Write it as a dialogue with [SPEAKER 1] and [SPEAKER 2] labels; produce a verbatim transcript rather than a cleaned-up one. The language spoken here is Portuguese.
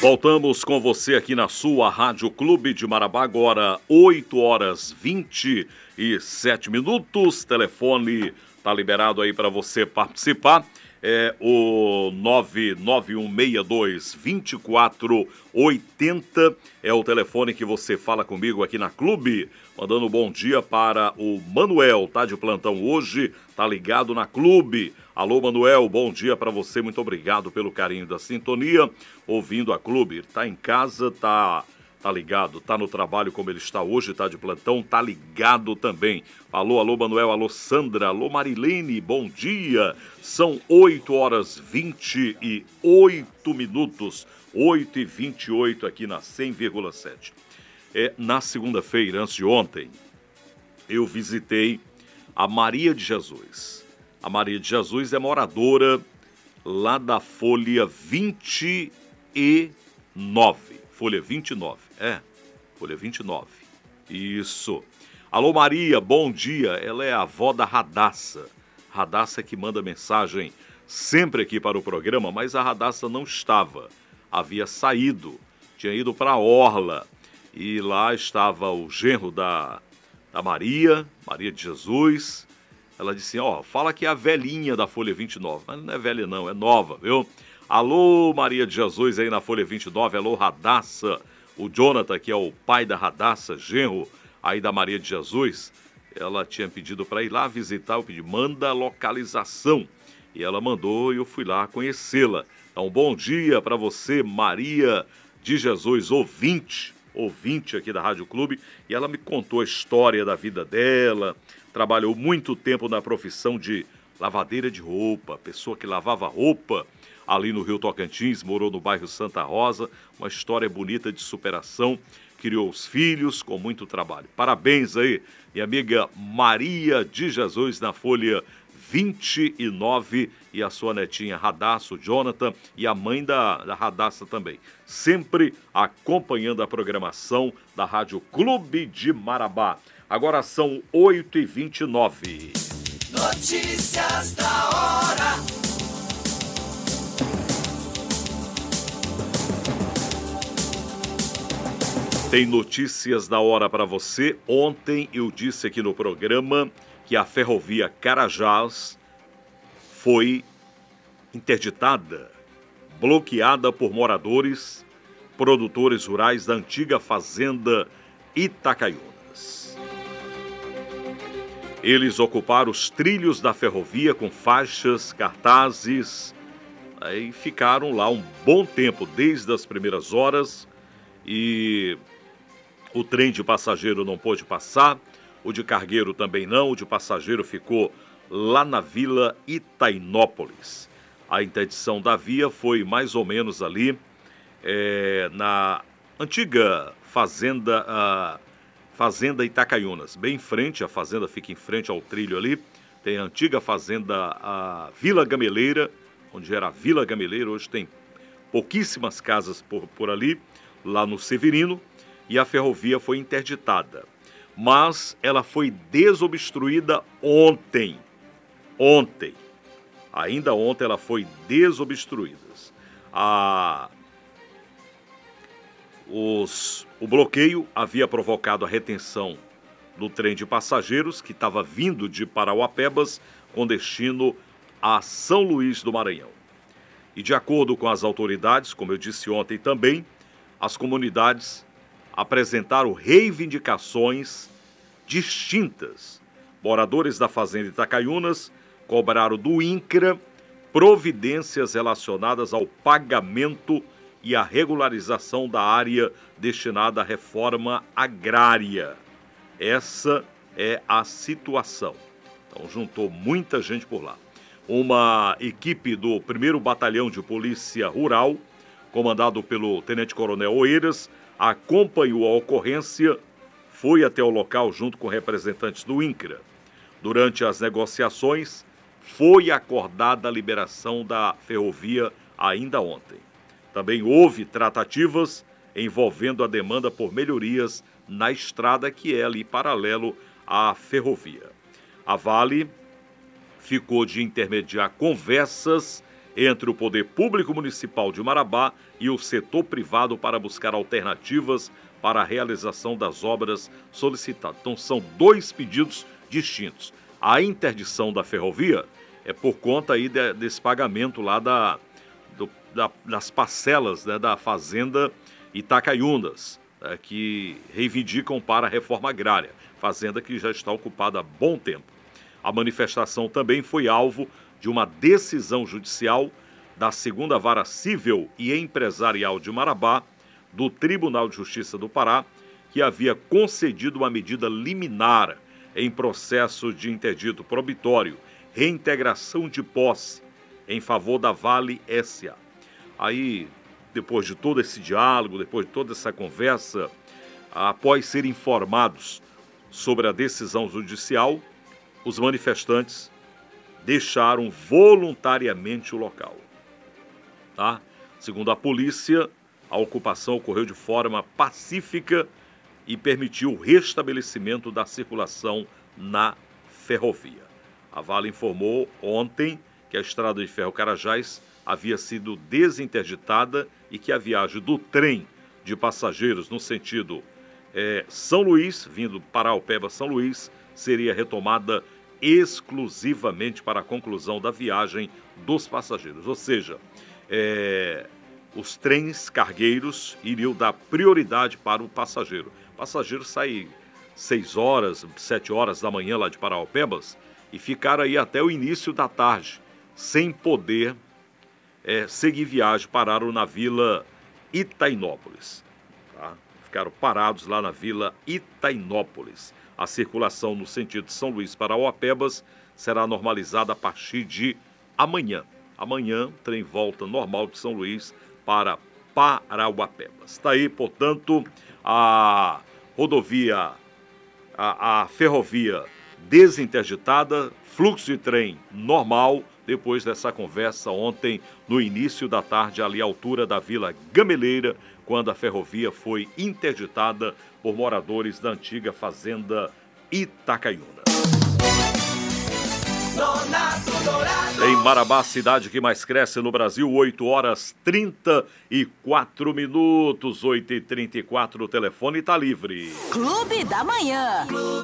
[SPEAKER 1] Voltamos com você aqui na sua Rádio Clube de Marabá, agora oito horas vinte e sete minutos. Telefone tá liberado aí para você participar. É o nove nove um seis dois, dois quatro oito zero. É o telefone que você fala comigo aqui na Clube. Mandando um bom dia para o Manuel, tá de plantão hoje, tá ligado na Clube. Alô, Manuel, bom dia para você, muito obrigado pelo carinho da sintonia, ouvindo a Clube. Tá em casa, tá, tá ligado, tá no trabalho como ele está hoje, tá de plantão, tá ligado também. Alô, alô, Manuel, alô, Sandra, alô, Marilene, bom dia. São oito horas e vinte e oito minutos, oito e vinte e oito aqui na cem vírgula sete. É, na segunda-feira, antes de ontem, eu visitei a Maria de Jesus. A Maria de Jesus é moradora lá da Folha vinte e nove. Folha vinte e nove, é, Folha vinte e nove. Isso. Alô, Maria, bom dia. Ela é a avó da Radassa. Radassa que manda mensagem sempre aqui para o programa, mas a Radassa não estava. Havia saído, tinha ido para a Orla. E lá estava o genro da, da Maria, Maria de Jesus. Ela disse, ó, fala que é a velhinha da Folha vinte e nove. Mas não é velha não, é nova, viu? Alô, Maria de Jesus aí na Folha vinte e nove. Alô, Radassa. O Jonathan, que é o pai da Radassa, genro aí da Maria de Jesus. Ela tinha pedido para ir lá visitar, eu pedi, manda localização. E ela mandou e eu fui lá conhecê-la. Então, bom dia para você, Maria de Jesus, ouvinte. ouvinte aqui da Rádio Clube, e ela me contou a história da vida dela, trabalhou muito tempo na profissão de lavadeira de roupa, pessoa que lavava roupa ali no Rio Tocantins, morou no bairro Santa Rosa, uma história bonita de superação, criou os filhos com muito trabalho. Parabéns aí, minha amiga Maria de Jesus na Folha vinte e nove e a sua netinha Radassa, o Jonathan, e a mãe da, da Radassa também. Sempre acompanhando a programação da Rádio Clube de Marabá. Agora são oito e vinte e nove.
[SPEAKER 2] Notícias da hora.
[SPEAKER 1] Tem notícias da hora para você. Ontem eu disse aqui no programa que a ferrovia Carajás foi interditada, bloqueada por moradores, produtores rurais da antiga fazenda Itacaiunas. Eles ocuparam os trilhos da ferrovia com faixas, cartazes, aí ficaram lá um bom tempo, desde as primeiras horas, e o trem de passageiro não pôde passar. O de cargueiro também não, o de passageiro ficou lá na Vila Itainópolis. A interdição da via foi mais ou menos ali é, na antiga fazenda, a fazenda Itacaiunas, bem em frente, a fazenda fica em frente ao trilho ali, tem a antiga fazenda a Vila Gameleira, onde era a Vila Gameleira, hoje tem pouquíssimas casas por, por ali, lá no Severino, e a ferrovia foi interditada. Mas ela foi desobstruída ontem. Ontem. Ainda ontem ela foi desobstruída. A... Os... O bloqueio havia provocado a retenção do trem de passageiros que estava vindo de Parauapebas com destino a São Luís do Maranhão. E de acordo com as autoridades, como eu disse ontem também, as comunidades apresentaram reivindicações distintas. Moradores da fazenda Itacaiunas cobraram do INCRA providências relacionadas ao pagamento e à regularização da área destinada à reforma agrária. Essa é a situação. Então juntou muita gente por lá. Uma equipe do primeiro Batalhão de Polícia Rural, comandado pelo Tenente-Coronel Oeiras, acompanhou a ocorrência, foi até o local junto com representantes do INCRA. Durante as negociações, foi acordada a liberação da ferrovia ainda ontem. Também houve tratativas envolvendo a demanda por melhorias na estrada que é ali paralelo à ferrovia. A Vale ficou de intermediar conversas entre o Poder Público Municipal de Marabá e o setor privado para buscar alternativas para a realização das obras solicitadas. Então, são dois pedidos distintos. A interdição da ferrovia é por conta aí de, desse pagamento lá da, do, da, das parcelas, né, da fazenda Itacaiundas, né, que reivindicam para a reforma agrária, fazenda que já está ocupada há bom tempo. A manifestação também foi alvo de uma decisão judicial da segunda Vara Civil e Empresarial de Marabá, do Tribunal de Justiça do Pará, que havia concedido uma medida liminar em processo de interdito probitório, reintegração de posse, em favor da Vale S A. Aí, depois de todo esse diálogo, depois de toda essa conversa, após serem informados sobre a decisão judicial, os manifestantes deixaram voluntariamente o local. Tá? Segundo a polícia, a ocupação ocorreu de forma pacífica e permitiu o restabelecimento da circulação na ferrovia. A Vale informou ontem que a estrada de ferro Carajás havia sido desinterditada e que a viagem do trem de passageiros no sentido é, São Luís, vindo Paraupeba São Luís, seria retomada exclusivamente para a conclusão da viagem dos passageiros. Ou seja, é, os trens cargueiros iriam dar prioridade para o passageiro. O passageiro sai seis horas, sete horas da manhã lá de Paraupebas e ficar aí até o início da tarde, sem poder é, seguir viagem. Pararam na Vila Itainópolis. Tá? Ficaram parados lá na Vila Itainópolis. A circulação no sentido de São Luís para Paraupebas será normalizada a partir de amanhã. Amanhã, trem volta normal de São Luís para Parauapebas. Está aí, portanto, a rodovia, a, a ferrovia desinterditada, fluxo de trem normal, depois dessa conversa ontem, no início da tarde, ali à altura da Vila Gameleira, quando a ferrovia foi interditada por moradores da antiga fazenda Itacaiuna. Em Marabá, cidade que mais cresce no Brasil, oito horas trinta e quatro minutos, oito e trinta e quatro, o telefone está livre.
[SPEAKER 3] Clube da Manhã. Clube.